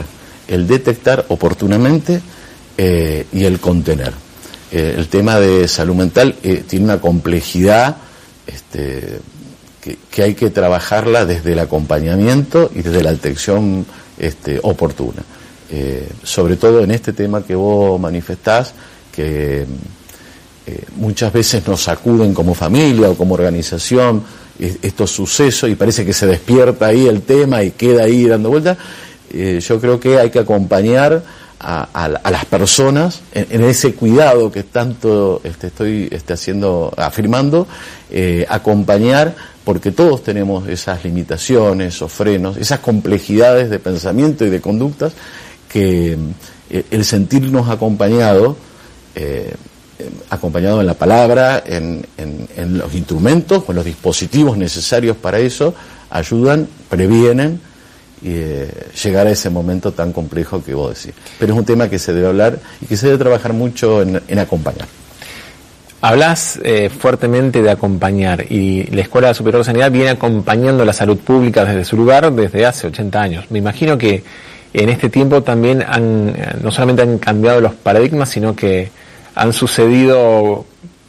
el detectar oportunamente eh, y el contener. Eh, el tema de salud mental eh, tiene una complejidad este, que, que hay que trabajarla desde el acompañamiento y desde la detección este, oportuna. Eh, sobre todo en este tema que vos manifestás, que eh, muchas veces nos sacuden como familia o como organización eh, estos sucesos y parece que se despierta ahí el tema y queda ahí dando vueltas. Eh, yo creo que hay que acompañar a, a, a las personas en, en ese cuidado que tanto este, estoy este, haciendo, afirmando, eh, acompañar, porque todos tenemos esas limitaciones, esos frenos, esas complejidades de pensamiento y de conductas, que eh, el sentirnos acompañados, eh, acompañado en la palabra, en, en, en los instrumentos, con los dispositivos necesarios para eso, ayudan, previenen y eh, llegar a ese momento tan complejo que vos decís. Pero es un tema que se debe hablar y que se debe trabajar mucho en, en acompañar. Hablas eh, fuertemente de acompañar, y la Escuela Superior de Sanidad viene acompañando la salud pública desde su lugar desde hace ochenta años. Me imagino que en este tiempo también han, no solamente han cambiado los paradigmas, sino que han sucedido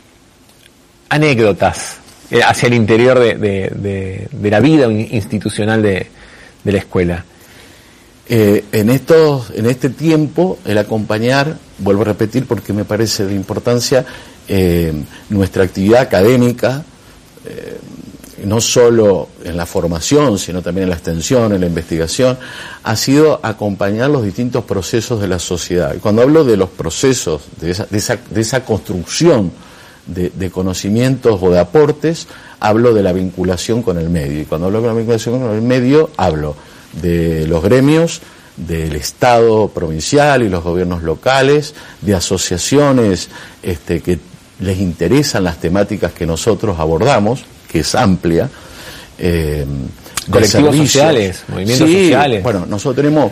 anécdotas hacia el interior de, de, de, de la vida institucional de, de la escuela. Eh, en estos, en este tiempo, el acompañar, vuelvo a repetir porque me parece de importancia, eh, nuestra actividad académica, eh, no solo en la formación, sino también en la extensión, en la investigación, ha sido acompañar los distintos procesos de la sociedad. Y cuando hablo de los procesos, de esa, de esa, de esa construcción de, de conocimientos o de aportes, hablo de la vinculación con el medio. Y cuando hablo de la vinculación con el medio, hablo de los gremios, del Estado provincial y los gobiernos locales, de asociaciones este, que les interesan las temáticas que nosotros abordamos, que es amplia, eh, colectivos sociales, movimientos sí, sociales. Bueno, nosotros tenemos,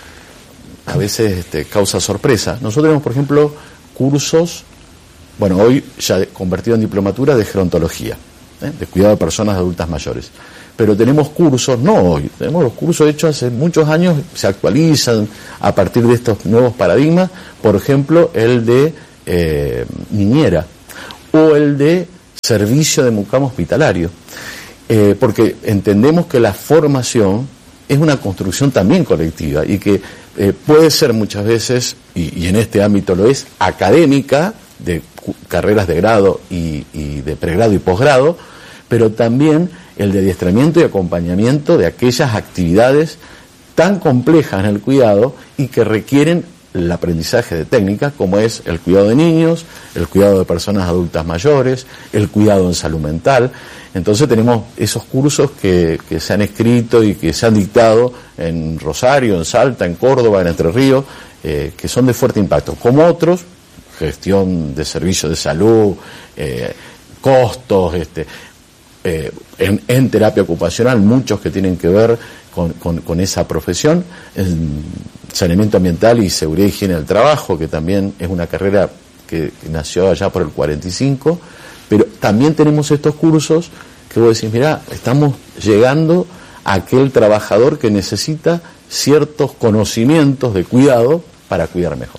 a veces este, causa sorpresa, nosotros tenemos, por ejemplo, cursos, bueno, hoy ya convertido en diplomatura de gerontología, ¿eh? de cuidado de personas adultas mayores, pero tenemos cursos, no hoy, tenemos los cursos hechos hace muchos años, se actualizan a partir de estos nuevos paradigmas, por ejemplo, el de eh, niñera, o el de servicio de mucamo hospitalario, eh, porque entendemos que la formación es una construcción también colectiva y que eh, puede ser muchas veces, y, y en este ámbito lo es, académica, de carreras de grado y, y de pregrado y posgrado, pero también el de adiestramiento y acompañamiento de aquellas actividades tan complejas en el cuidado y que requieren el aprendizaje de técnicas como es el cuidado de niños, el cuidado de personas adultas mayores, el cuidado en salud mental. Entonces tenemos esos cursos que, que se han escrito y que se han dictado en Rosario, en Salta, en Córdoba, en Entre Ríos, eh, que son de fuerte impacto, como otros, gestión de servicios de salud, eh, costos, este, eh, en, en terapia ocupacional, muchos que tienen que ver con, con, con esa profesión, en saneamiento ambiental y seguridad y higiene del trabajo, que también es una carrera que, que nació allá por el cuarenta y cinco, pero también tenemos estos cursos que vos decís, mirá, estamos llegando a aquel trabajador que necesita ciertos conocimientos de cuidado para cuidar mejor.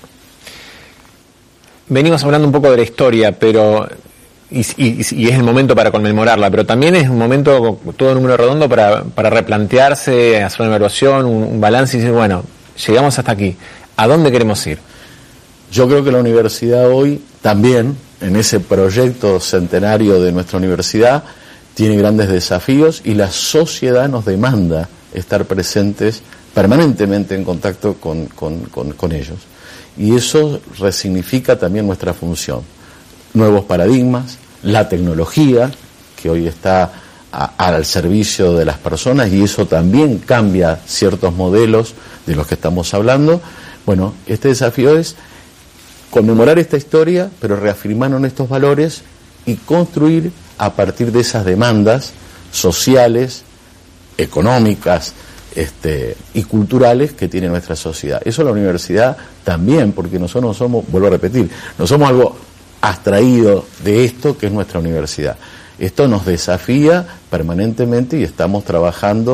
Venimos hablando un poco de la historia, pero y, y, y es el momento para conmemorarla, pero también es un momento, todo número redondo, para, para replantearse, hacer una evaluación, un, un balance y decir, bueno, llegamos hasta aquí, ¿a dónde queremos ir? Yo creo que la universidad hoy también, en ese proyecto centenario de nuestra universidad, tiene grandes desafíos y la sociedad nos demanda estar presentes permanentemente en contacto con, con, con, con ellos. Y eso resignifica también nuestra función. Nuevos paradigmas, la tecnología, que hoy está a, al servicio de las personas, y eso también cambia ciertos modelos de los que estamos hablando. Bueno, este desafío es conmemorar esta historia, pero reafirmar en estos valores y construir a partir de esas demandas sociales, económicas, Este, y culturales que tiene nuestra sociedad. Eso la universidad también, porque nosotros no somos, vuelvo a repetir, no somos algo abstraído de esto que es nuestra universidad. Esto nos desafía permanentemente y estamos trabajando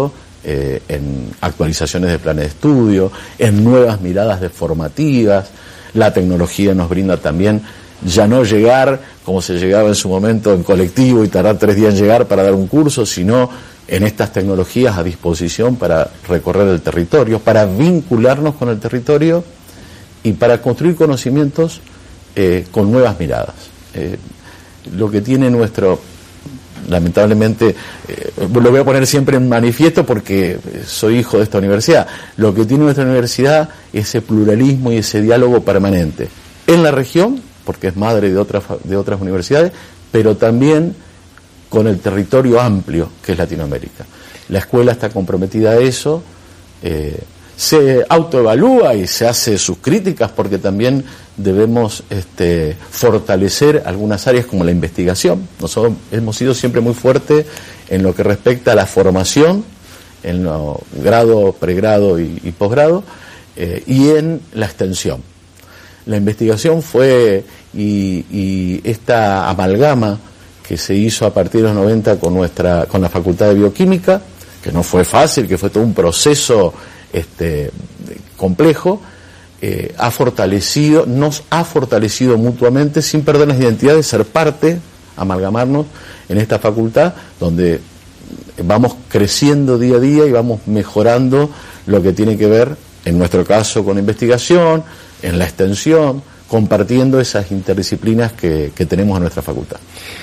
eh, en actualizaciones de planes de estudio, en nuevas miradas de formativas. La tecnología nos brinda también ya no llegar como se llegaba en su momento en colectivo y tardar tres días en llegar para dar un curso, sino en estas tecnologías a disposición para recorrer el territorio, para vincularnos con el territorio y para construir conocimientos eh, con nuevas miradas. Eh, lo que tiene nuestro, lamentablemente, eh, lo voy a poner siempre en manifiesto porque soy hijo de esta universidad, lo que tiene nuestra universidad es ese pluralismo y ese diálogo permanente en la región, porque es madre de otras, de otras universidades, pero también con el territorio amplio que es Latinoamérica. La escuela está comprometida a eso, eh, se autoevalúa y se hace sus críticas porque también debemos este, fortalecer algunas áreas como la investigación. Nosotros hemos sido siempre muy fuertes en lo que respecta a la formación, en lo grado, pregrado y, y posgrado, eh, y en la extensión. La investigación fue, y, y esta amalgama que se hizo a partir de los noventa con nuestra, con la Facultad de Bioquímica, que no fue fácil, que fue todo un proceso este, complejo, eh, ha fortalecido, nos ha fortalecido mutuamente sin perder las identidades, ser parte, amalgamarnos en esta facultad, donde vamos creciendo día a día y vamos mejorando lo que tiene que ver, en nuestro caso, con investigación, en la extensión, compartiendo esas interdisciplinas que, que tenemos en nuestra facultad.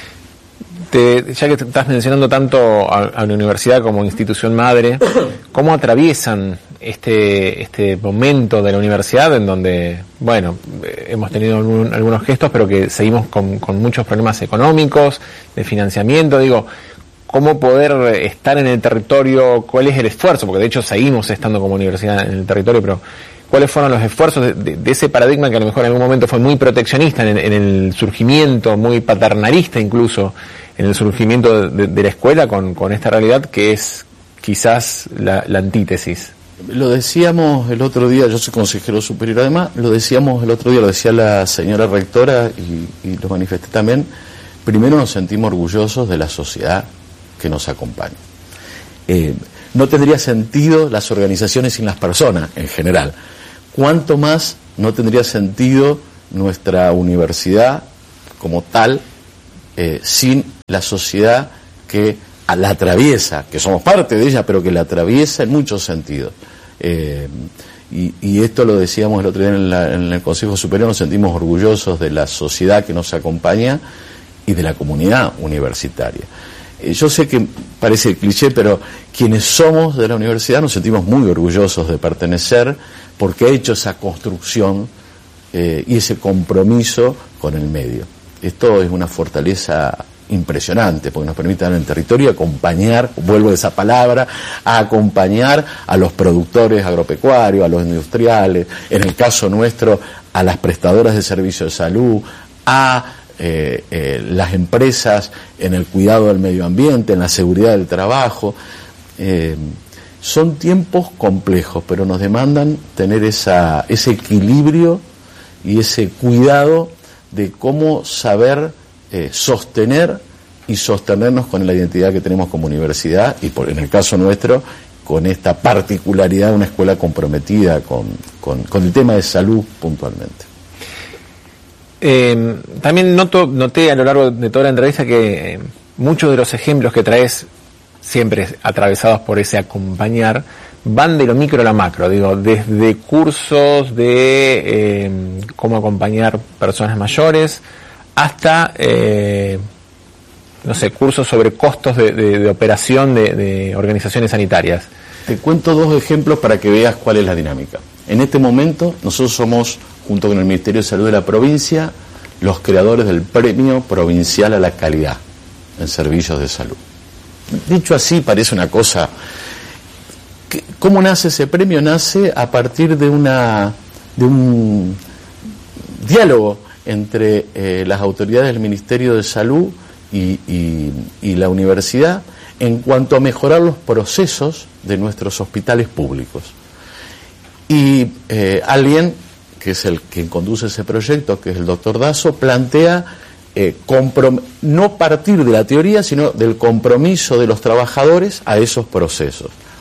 Te, ya que te estás mencionando tanto a, a la universidad como institución madre, ¿cómo atraviesan este este momento de la universidad en donde, bueno, hemos tenido algún, algunos gestos, pero que seguimos con, con muchos problemas económicos, de financiamiento? Digo, ¿cómo poder estar en el territorio? ¿Cuál es el esfuerzo? Porque de hecho seguimos estando como universidad en el territorio, pero ¿cuáles fueron los esfuerzos de, de, de ese paradigma que a lo mejor en algún momento fue muy proteccionista en, en el surgimiento, muy paternalista incluso, en el surgimiento de, de la escuela con, con esta realidad que es quizás la, la antítesis? Lo decíamos el otro día, yo soy consejero superior además, lo decíamos el otro día, lo decía la señora rectora y, y lo manifesté también. Primero nos sentimos orgullosos de la sociedad que nos acompaña. Eh, no tendría sentido las organizaciones sin las personas en general. ¿Cuánto más no tendría sentido nuestra universidad como tal eh, sin la sociedad que la atraviesa, que somos parte de ella, pero que la atraviesa en muchos sentidos? Eh, y, y esto lo decíamos el otro día en, la, en el Consejo Superior, nos sentimos orgullosos de la sociedad que nos acompaña y de la comunidad universitaria. Eh, yo sé que parece cliché, pero quienes somos de la universidad nos sentimos muy orgullosos de pertenecer porque ha hecho esa construcción eh, y ese compromiso con el medio. Esto es una fortaleza impresionante, porque nos permite en el territorio acompañar, vuelvo a esa palabra, a acompañar a los productores agropecuarios, a los industriales, en el caso nuestro, a las prestadoras de servicios de salud, a eh, eh, las empresas en el cuidado del medio ambiente, en la seguridad del trabajo. Eh, son tiempos complejos, pero nos demandan tener esa, ese equilibrio y ese cuidado de cómo saber Eh, sostener y sostenernos con la identidad que tenemos como universidad y por, en el caso nuestro con esta particularidad de una escuela comprometida con, con, con el tema de salud puntualmente. Eh, también noto, noté a lo largo de toda la entrevista que eh, muchos de los ejemplos que traes, siempre atravesados por ese acompañar, van de lo micro a lo macro, digo, desde cursos de eh, cómo acompañar personas mayores, hasta, eh, no sé, cursos sobre costos de, de, de operación de, de organizaciones sanitarias. Te cuento dos ejemplos para que veas cuál es la dinámica. En este momento, nosotros somos, junto con el Ministerio de Salud de la provincia, los creadores del Premio Provincial a la Calidad en Servicios de Salud. Dicho así, parece una cosa... ¿Cómo nace ese premio? Nace a partir de una de un diálogo entre eh, las autoridades del Ministerio de Salud y, y, y la universidad en cuanto a mejorar los procesos de nuestros hospitales públicos. Y eh, alguien, que es el que conduce ese proyecto, que es el doctor Dazo, plantea eh, comprom- no partir de la teoría, sino del compromiso de los trabajadores a esos procesos.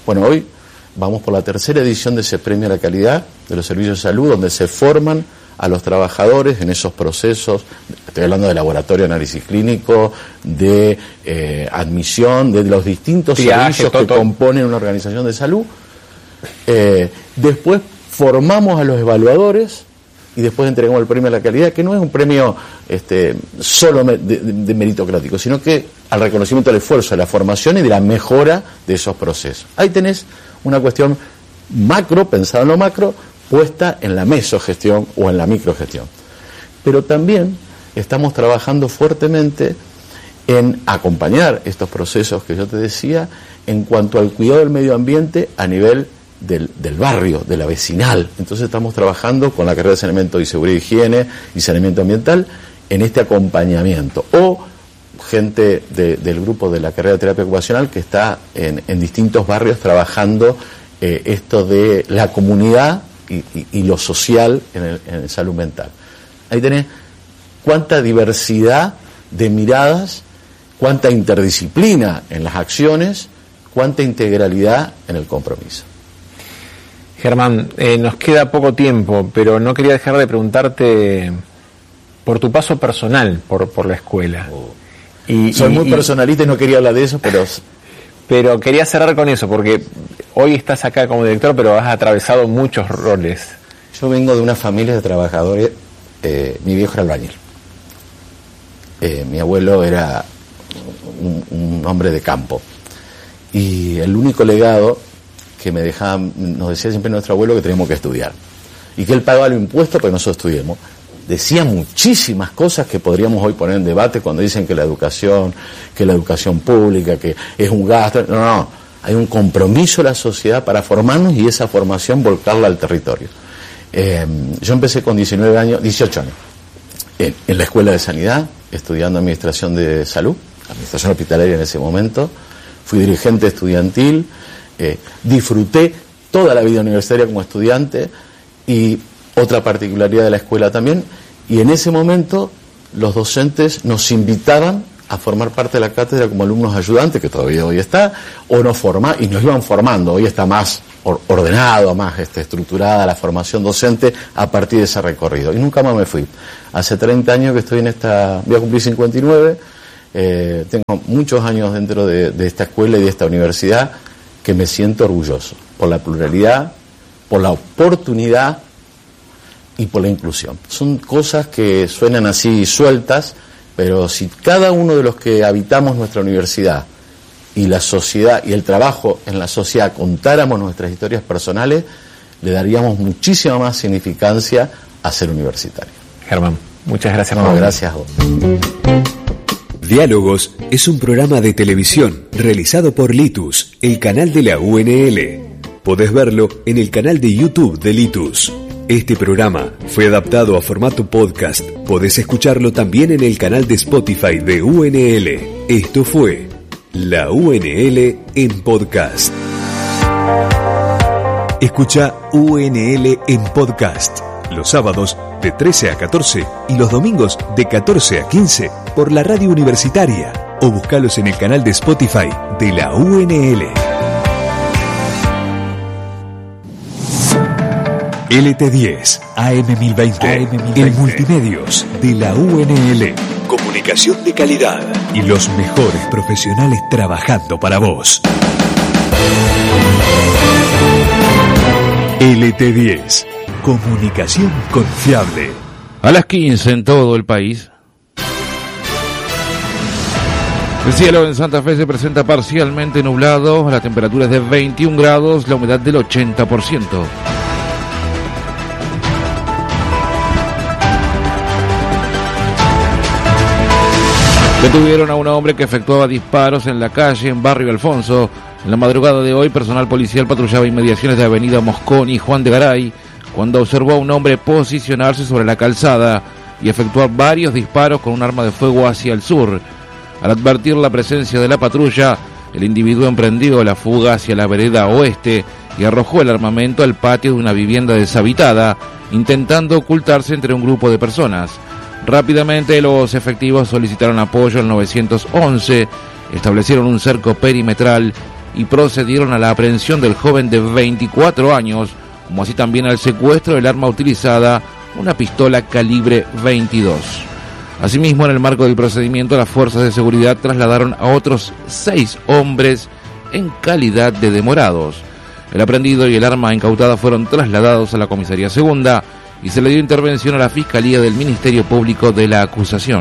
Bueno, hoy vamos por la tercera edición de ese premio a la calidad de los servicios de salud, donde se forman a los trabajadores en esos procesos. Estoy hablando de laboratorio de análisis clínico, de eh, admisión, de los distintos Triaje, servicios todo, que todo. componen una organización de salud. Eh, después formamos a los evaluadores y después entregamos el premio a la calidad, que no es un premio este, solo de, de, de meritocrático, sino que al reconocimiento del esfuerzo, de la formación y de la mejora de esos procesos. Ahí tenés una cuestión macro, pensada en lo macro, puesta en la mesogestión o en la microgestión. Pero también estamos trabajando fuertemente en acompañar estos procesos que yo te decía en cuanto al cuidado del medio ambiente a nivel del, del barrio, de la vecinal. Entonces estamos trabajando con la carrera de saneamiento y seguridad y higiene y saneamiento ambiental en este acompañamiento. O gente de, del grupo de la carrera de terapia ocupacional que está en, en distintos barrios trabajando eh, esto de la comunidad y, y, y lo social en el, en el salud mental. Ahí tenés cuánta diversidad de miradas, cuánta interdisciplina en las acciones, cuánta integralidad en el compromiso. Germán, eh, nos queda poco tiempo, pero no quería dejar de preguntarte por tu paso personal por, por la escuela. Oh. Y, Soy y, muy y, personalista y no quería hablar de eso, pero... Pero quería cerrar con eso, porque hoy estás acá como director, pero has atravesado muchos roles. Yo vengo de una familia de trabajadores. Eh, mi viejo era albañil. Eh, mi abuelo era un, un hombre de campo. Y el único legado que me dejaba, nos decía siempre nuestro abuelo que teníamos que estudiar. Y que él pagaba los impuestos para que nosotros estudiemos. Decía muchísimas cosas que podríamos hoy poner en debate cuando dicen que la educación, que la educación pública, que es un gasto. No, no, hay un compromiso de la sociedad para formarnos y esa formación volcarla al territorio. Eh, yo empecé con diecinueve años, dieciocho años, en, en la Escuela de Sanidad, estudiando Administración de Salud, Administración Hospitalaria en ese momento. Fui dirigente estudiantil, eh, disfruté toda la vida universitaria como estudiante y otra particularidad de la escuela también, y en ese momento los docentes nos invitaban a formar parte de la cátedra como alumnos ayudantes, que todavía hoy está, o nos forma, y nos iban formando. Hoy está más or, ordenado, más este, estructurada la formación docente a partir de ese recorrido. Y nunca más me fui. Hace treinta años que estoy en esta, voy a cumplir cincuenta y nueve, eh, tengo muchos años dentro de, de esta escuela y de esta universidad que me siento orgulloso por la pluralidad, por la oportunidad y por la inclusión. Son cosas que suenan así sueltas, pero si cada uno de los que habitamos nuestra universidad y la sociedad y el trabajo en la sociedad contáramos nuestras historias personales, le daríamos muchísima más significancia a ser universitario. Germán, muchas gracias. No, gracias a vos. Diálogos es un programa de televisión realizado por Litus, el canal de la U N L. Podés verlo en el canal de YouTube de Litus. Este programa fue adaptado a formato podcast. Podés escucharlo también en el canal de Spotify de U N L. Esto fue la U N L en podcast. Escucha U N L en podcast los sábados de trece a catorce y los domingos de catorce a quince por la radio universitaria o buscalos en el canal de Spotify de la U N L. L T diez, A M mil veinte, el multimedios de la U N L. Comunicación de calidad y los mejores profesionales trabajando para vos. L T diez, comunicación confiable. A las quince en todo el país. El cielo en Santa Fe se presenta parcialmente nublado, la temperatura es de veintiún grados, la humedad del ochenta por ciento. Detuvieron a un hombre que efectuaba disparos en la calle en Barrio Alfonso. En la madrugada de hoy, personal policial patrullaba inmediaciones de Avenida Mosconi y Juan de Garay cuando observó a un hombre posicionarse sobre la calzada y efectuar varios disparos con un arma de fuego hacia el sur. Al advertir la presencia de la patrulla, el individuo emprendió la fuga hacia la vereda oeste y arrojó el armamento al patio de una vivienda deshabitada, intentando ocultarse entre un grupo de personas. Rápidamente los efectivos solicitaron apoyo al nueve once, establecieron un cerco perimetral y procedieron a la aprehensión del joven de veinticuatro años, como así también al secuestro del arma utilizada, una pistola calibre veintidós. Asimismo, en el marco del procedimiento, las fuerzas de seguridad trasladaron a otros seis hombres en calidad de demorados. El aprehendido y el arma incautada fueron trasladados a la comisaría segunda y se le dio intervención a la Fiscalía del Ministerio Público de la acusación.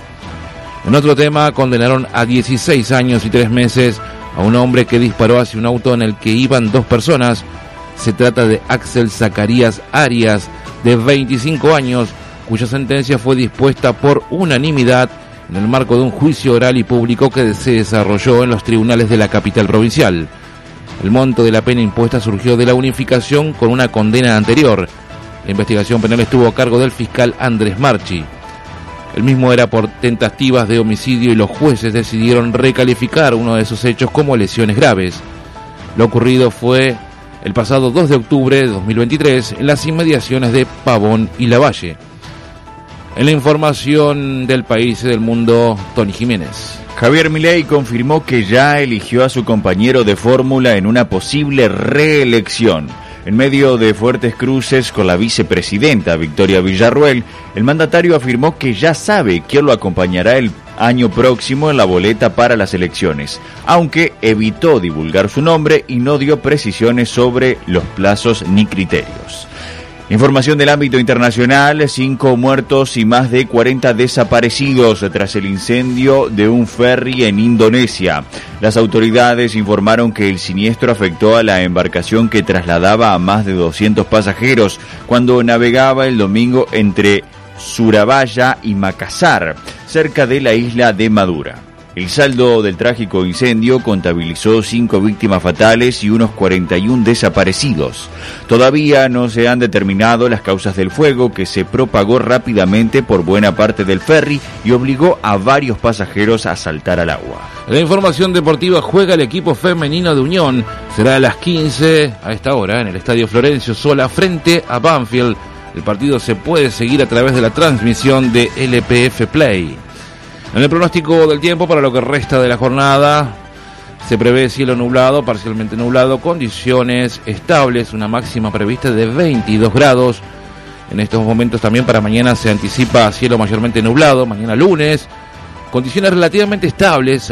En otro tema, condenaron a dieciséis años y tres meses a un hombre que disparó hacia un auto en el que iban dos personas. Se trata de Axel Zacarías Arias, de veinticinco años, cuya sentencia fue dispuesta por unanimidad en el marco de un juicio oral y público que se desarrolló en los tribunales de la capital provincial. El monto de la pena impuesta surgió de la unificación con una condena anterior. La investigación penal estuvo a cargo del fiscal Andrés Marchi. El mismo era por tentativas de homicidio y los jueces decidieron recalificar uno de esos hechos como lesiones graves. Lo ocurrido fue el pasado dos de octubre de dos mil veintitrés en las inmediaciones de Pavón y Lavalle. En la información del país y del mundo, Tony Jiménez. Javier Milei confirmó que ya eligió a su compañero de fórmula en una posible reelección. En medio de fuertes cruces con la vicepresidenta Victoria Villarruel, el mandatario afirmó que ya sabe quién lo acompañará el año próximo en la boleta para las elecciones, aunque evitó divulgar su nombre y no dio precisiones sobre los plazos ni criterios. Información del ámbito internacional: cinco muertos y más de cuarenta desaparecidos tras el incendio de un ferry en Indonesia. Las autoridades informaron que el siniestro afectó a la embarcación que trasladaba a más de doscientos pasajeros cuando navegaba el domingo entre Surabaya y Makassar, cerca de la isla de Madura. El saldo del trágico incendio contabilizó cinco víctimas fatales y unos cuarenta y uno desaparecidos. Todavía no se han determinado las causas del fuego, que se propagó rápidamente por buena parte del ferry y obligó a varios pasajeros a saltar al agua. La información deportiva: juega el equipo femenino de Unión. Será a las quince a esta hora en el Estadio Florencio Sola frente a Banfield. El partido se puede seguir a través de la transmisión de L P F Play. En el pronóstico del tiempo para lo que resta de la jornada, se prevé cielo nublado, parcialmente nublado, condiciones estables, una máxima prevista de veintidós grados. En estos momentos también para mañana se anticipa cielo mayormente nublado, mañana lunes, condiciones relativamente estables.